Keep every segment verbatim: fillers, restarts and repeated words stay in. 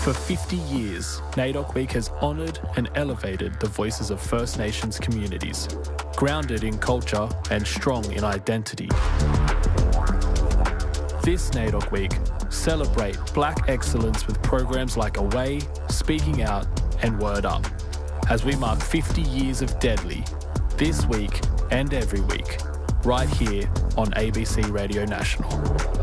For fifty years, NAIDOC Week has honoured and elevated the voices of First Nations communities, grounded in culture and strong in identity. This NAIDOC Week, celebrate Black excellence with programs like Away, Speaking Out and Word Up, as we mark fifty years of Deadly, this week and every week, right here on A B C Radio National.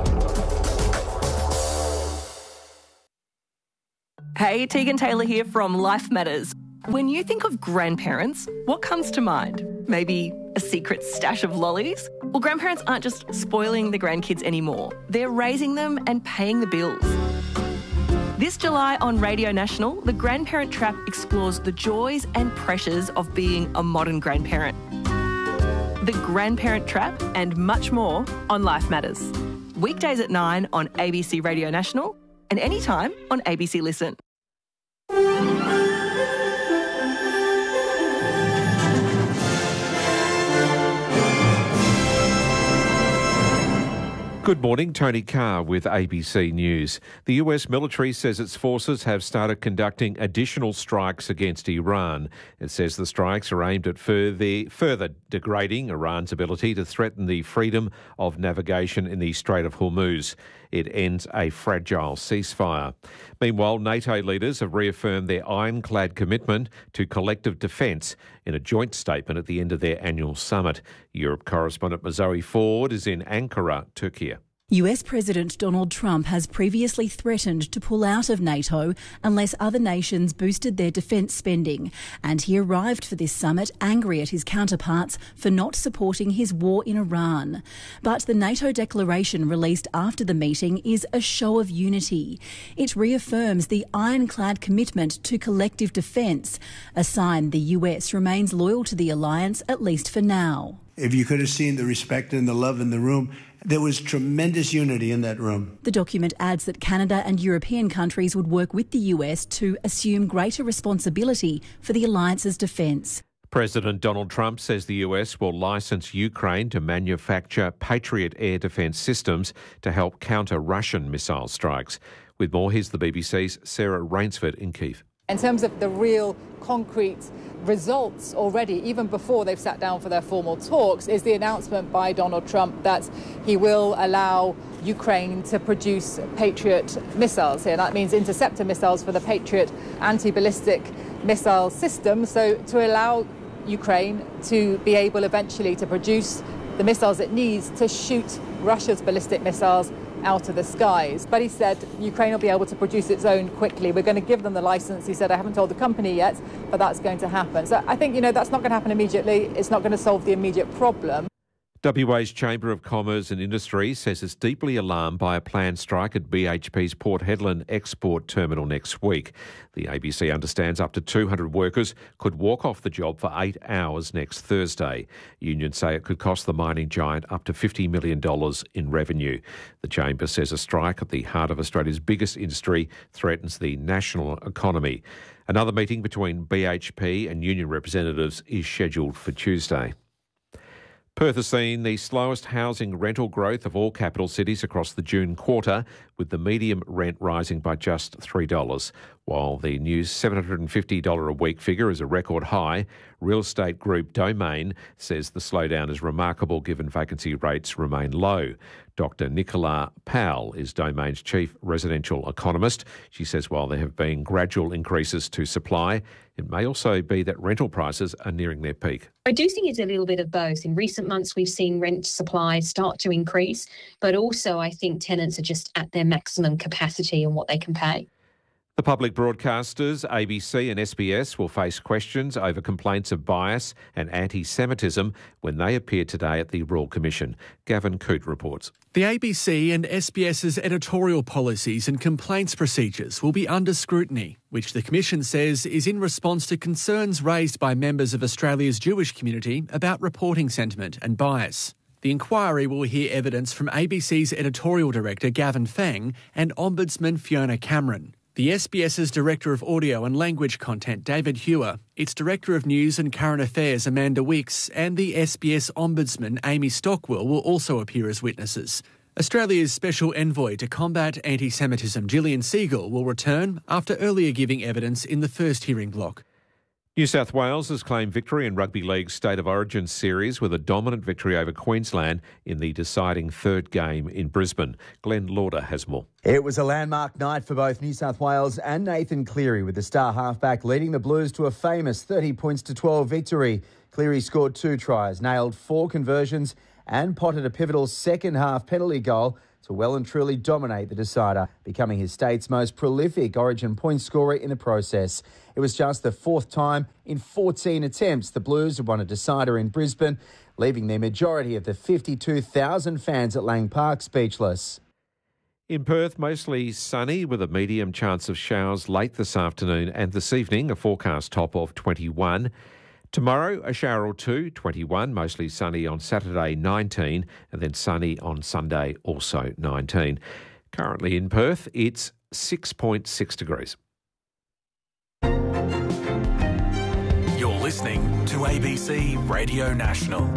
Hey, Tegan Taylor here from Life Matters. When you think of grandparents, what comes to mind? Maybe a secret stash of lollies? Well, grandparents aren't just spoiling the grandkids anymore. They're raising them and paying the bills. This July on Radio National, The Grandparent Trap explores the joys and pressures of being a modern grandparent. The Grandparent Trap and much more on Life Matters. Weekdays at nine on A B C Radio National and anytime on A B C Listen. Good morning, Tony Carr with A B C News. The U S military says its forces have started conducting additional strikes against Iran. It says the strikes are aimed at further, further degrading Iran's ability to threaten the freedom of navigation in the Strait of Hormuz. It ends a fragile ceasefire. Meanwhile, NATO leaders have reaffirmed their ironclad commitment to collective defence in a joint statement at the end of their annual summit. Europe correspondent Zoe Ford is in Ankara, Turkey. U S President Donald Trump has previously threatened to pull out of NATO unless other nations boosted their defence spending, and he arrived for this summit angry at his counterparts for not supporting his war in Iran. But the NATO declaration released after the meeting is a show of unity. It reaffirms the ironclad commitment to collective defence, a sign the U S remains loyal to the alliance, at least for now. If you could have seen the respect and the love in the room, there was tremendous unity in that room. The document adds that Canada and European countries would work with the U S to assume greater responsibility for the alliance's defence. President Donald Trump says the U S will licence Ukraine to manufacture Patriot air defence systems to help counter Russian missile strikes. With more, here's the B B C's Sarah Rainsford in Kyiv. In terms of the real concrete results already, even before they've sat down for their formal talks, is the announcement by Donald Trump that he will allow Ukraine to produce Patriot missiles here. That means interceptor missiles for the Patriot anti-ballistic missile system. So to allow Ukraine to be able eventually to produce the missiles it needs to shoot Russia's ballistic missiles out of the skies. But he said Ukraine will be able to produce its own quickly. We're going to give them the license. He said, I haven't told the company yet, but that's going to happen. So I think, you know, that's not going to happen immediately. It's not going to solve the immediate problem. W A's Chamber of Commerce and Industry says it's deeply alarmed by a planned strike at B H P's Port Hedland export terminal next week. The A B C understands up to two hundred workers could walk off the job for eight hours next Thursday. Unions say it could cost the mining giant up to fifty million dollars in revenue. The Chamber says a strike at the heart of Australia's biggest industry threatens the national economy. Another meeting between B H P and union representatives is scheduled for Tuesday. Perth has seen the slowest housing rental growth of all capital cities across the June quarter, with the median rent rising by just three dollars. While the new seven hundred fifty dollars a week figure is a record high, real estate group Domain says the slowdown is remarkable given vacancy rates remain low. Doctor Nicola Powell is Domain's chief residential economist. She says while there have been gradual increases to supply, it may also be that rental prices are nearing their peak. I do think it's a little bit of both. In recent months, we've seen rent supply start to increase, but also I think tenants are just at their maximum capacity and what they can pay. The public broadcasters, A B C and S B S, will face questions over complaints of bias and anti-Semitism when they appear today at the Royal Commission. Gavin Coote reports. The A B C and SBS's editorial policies and complaints procedures will be under scrutiny, which the Commission says is in response to concerns raised by members of Australia's Jewish community about reporting sentiment and bias. The inquiry will hear evidence from A B C's editorial director Gavin Fang and Ombudsman Fiona Cameron. The SBS's Director of Audio and Language Content, David Hewer, its Director of News and Current Affairs, Amanda Wicks, and the S B S Ombudsman, Amy Stockwell, will also appear as witnesses. Australia's Special Envoy to combat anti-Semitism, Gillian Siegel, will return after earlier giving evidence in the first hearing block. New South Wales has claimed victory in Rugby League's State of Origin series with a dominant victory over Queensland in the deciding third game in Brisbane. Glenn Lauder has more. It was a landmark night for both New South Wales and Nathan Cleary, with the star halfback leading the Blues to a famous thirty points to twelve victory. Cleary scored two tries, nailed four conversions and potted a pivotal second half penalty goal to well and truly dominate the decider, becoming his state's most prolific Origin point scorer in the process. It was just the fourth time in fourteen attempts the Blues had won a decider in Brisbane, leaving the majority of the fifty-two thousand fans at Lang Park speechless. In Perth, mostly sunny with a medium chance of showers late this afternoon and this evening, a forecast top of twenty-one. Tomorrow, a shower or two, twenty-one, mostly sunny on Saturday, nineteen, and then sunny on Sunday, also nineteen. Currently in Perth, it's six point six degrees. You're listening to A B C Radio National.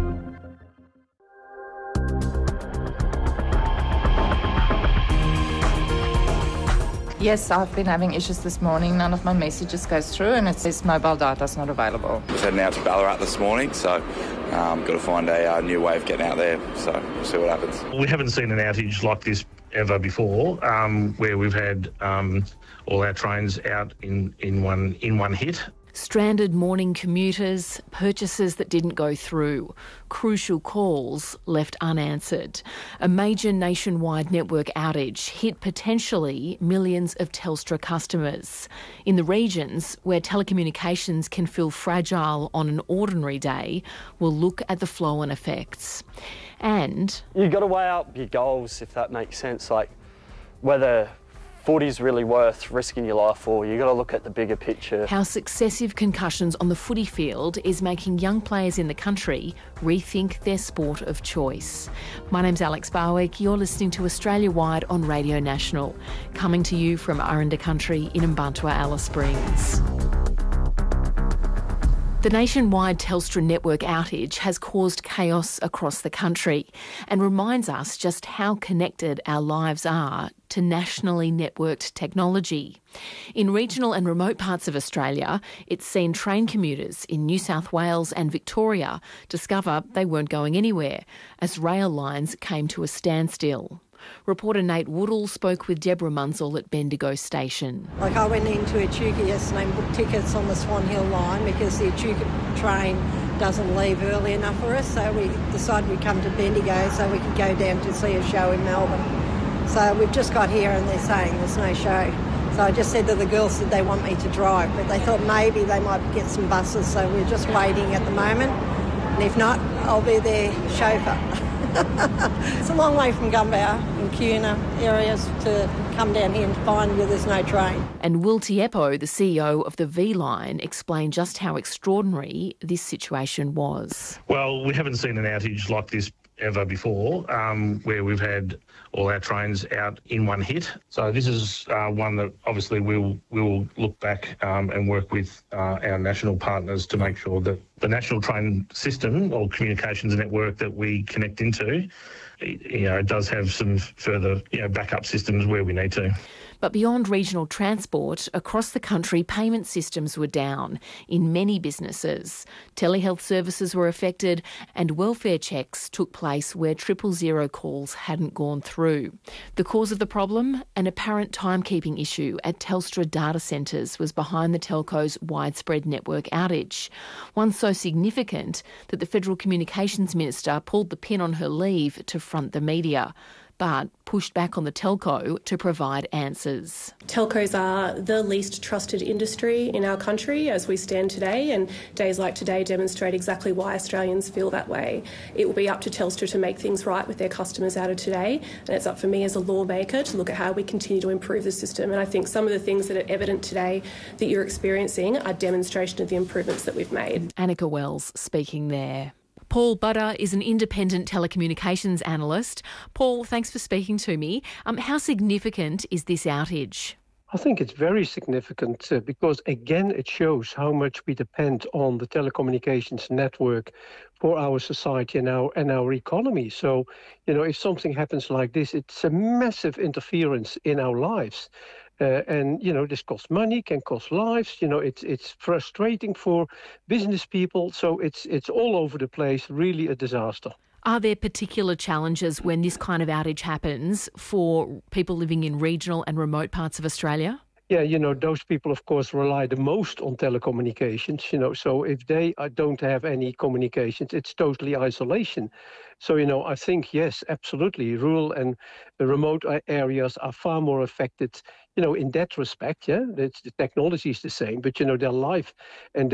Yes, I've been having issues this morning. None of my messages goes through and it says mobile data is not available. We're heading out to Ballarat this morning, so um, got to find a uh, new way of getting out there, so we'll see what happens. We haven't seen an outage like this ever before, um, where we've had um, all our trains out in, in one in one hit. Stranded morning commuters, purchases that didn't go through, crucial calls left unanswered. A major nationwide network outage hit potentially millions of Telstra customers. In the regions where telecommunications can feel fragile on an ordinary day, we'll look at the flow-on effects. And you've got to weigh up your goals, if that makes sense, like whether footy's really worth risking your life for. You've got to look at the bigger picture. How successive concussions on the footy field is making young players in the country rethink their sport of choice. My name's Alex Barwick. You're listening to Australia Wide on Radio National, coming to you from Aranda Country in Mbantua, Alice Springs. The nationwide Telstra network outage has caused chaos across the country and reminds us just how connected our lives are to nationally networked technology. In regional and remote parts of Australia, it's seen train commuters in New South Wales and Victoria discover they weren't going anywhere as rail lines came to a standstill. Reporter Nate Woodall spoke with Deborah Munsell at Bendigo Station. Like I went into Echuca yesterday and booked tickets on the Swan Hill line because the Echuca train doesn't leave early enough for us, so we decided we'd come to Bendigo so we could go down to see a show in Melbourne. So we've just got here and they're saying there's no show. So I just said to the girls that they want me to drive, but they thought maybe they might get some buses, so we're just waiting at the moment. And if not, I'll be their chauffeur. It's a long way from Gumbau and Cuna areas to come down here and find where there's no train. And Will Tiepo, the C E O of the V-Line, explained just how extraordinary this situation was. Well, we haven't seen an outage like this ever before, um, where we've had all our trains out in one hit. So this is uh, one that obviously we'll we'll look back um, and work with uh, our national partners to make sure that the national train system or communications network that we connect into, you know, does have some further, you know, backup systems where we need to. But beyond regional transport, across the country, payment systems were down in many businesses. Telehealth services were affected and welfare checks took place where triple zero calls hadn't gone through. The cause of the problem? An apparent timekeeping issue at Telstra data centres was behind the telco's widespread network outage. One so significant that the Federal Communications Minister pulled the pin on her leave to front the media, but pushed back on the telco to provide answers. Telcos are the least trusted industry in our country as we stand today, and days like today demonstrate exactly why Australians feel that way. It will be up to Telstra to make things right with their customers out of today, and it's up for me as a lawmaker to look at how we continue to improve the system. And I think some of the things that are evident today that you're experiencing are demonstration of the improvements that we've made. Annika Wells speaking there. Paul Butter is an independent telecommunications analyst. Paul, thanks for speaking to me. Um, how significant is this outage? I think it's very significant uh, because, again, it shows how much we depend on the telecommunications network for our society and our, and our economy. So, you know, if something happens like this, it's a massive interference in our lives. Uh, and, you know, this costs money, can cost lives. You know, it's it's frustrating for business people. So it's it's all over the place, really a disaster. Are there particular challenges when this kind of outage happens for people living in regional and remote parts of Australia? Yeah, you know, those people, of course, rely the most on telecommunications, you know, so if they uh, don't have any communications, it's totally isolation. So, you know, I think, yes, absolutely, rural and remote areas are far more affected, you know, in that respect, yeah, it's, the technology is the same, but, you know, their life and